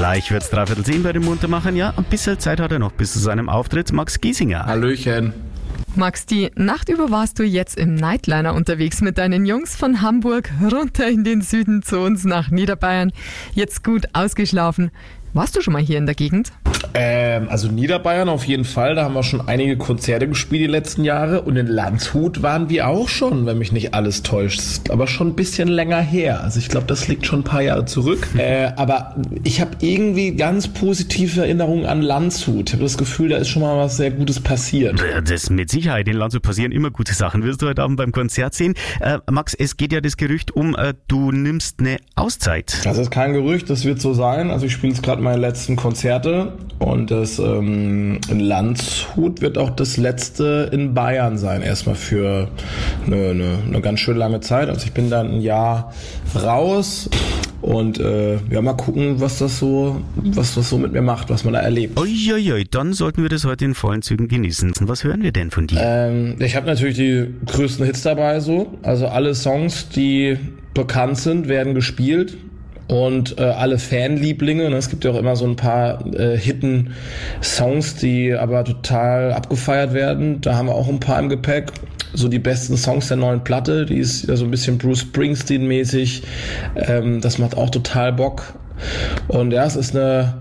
Gleich wird's 9:45 bei den Muntermachern. Ja, ein bisschen Zeit hat er noch bis zu seinem Auftritt. Max Giesinger. Hallöchen. Max, die Nacht über warst du jetzt im Nightliner unterwegs mit deinen Jungs von Hamburg runter in den Süden zu uns nach Niederbayern. Jetzt gut ausgeschlafen. Warst du schon mal hier in der Gegend? Also Niederbayern auf jeden Fall, da haben wir schon einige Konzerte gespielt die letzten Jahre und in Landshut waren wir auch schon, wenn mich nicht alles täuscht. Das ist aber schon ein bisschen länger her. Also ich glaube, das liegt schon ein paar Jahre zurück. Aber ich habe irgendwie ganz positive Erinnerungen an Landshut. Ich habe das Gefühl, da ist schon mal was sehr Gutes passiert. Das mit Sicherheit. In Landshut passieren immer gute Sachen. Wirst du heute Abend beim Konzert sehen. Max, es geht ja das gerücht um, du nimmst eine Auszeit. Das ist kein Gerücht, das wird so sein. Also ich spiele jetzt gerade meine letzten Konzerte und das in Landshut wird auch das letzte in Bayern sein. Erstmal für eine ganz schön lange Zeit. Also ich bin dann ein Jahr raus. Und mal gucken, was das so mit mir macht, was man da erlebt. Uiuiui, dann sollten wir das heute in vollen Zügen genießen. Was hören wir denn von dir? Ich habe natürlich die größten Hits dabei so. Also alle Songs, die bekannt sind, werden gespielt. Und alle Fanlieblinge, ne? Es gibt ja auch immer so ein paar Hitten Songs, die aber total abgefeiert werden. Da haben wir auch ein paar im Gepäck. So die besten Songs der neuen Platte, die ist ja so ein bisschen Bruce Springsteen-mäßig. Das macht auch total Bock. Und ja, es ist eine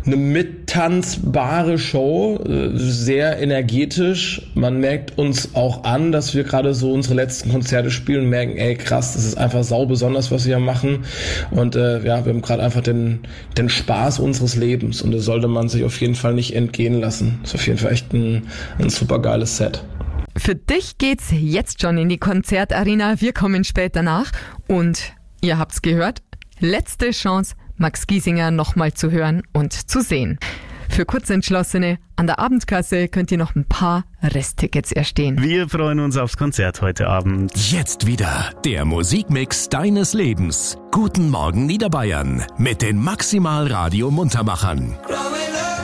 mittanzbare Show, sehr energetisch. Man merkt uns auch an, dass wir gerade so unsere letzten Konzerte spielen und merken, ey krass, das ist einfach sau besonders, was wir hier machen. Und wir haben gerade einfach den Spaß unseres Lebens und das sollte man sich auf jeden Fall nicht entgehen lassen. Das ist auf jeden Fall echt ein super geiles Set. Für dich geht's jetzt schon in die Konzertarena. Wir kommen später nach und ihr habt's gehört, letzte Chance, Max Giesinger nochmal zu hören und zu sehen. Für Kurzentschlossene an der Abendkasse könnt ihr noch ein paar Resttickets erstehen. Wir freuen uns aufs Konzert heute Abend. Jetzt wieder der Musikmix deines Lebens. Guten Morgen Niederbayern mit den Maximal Radio Muntermachern.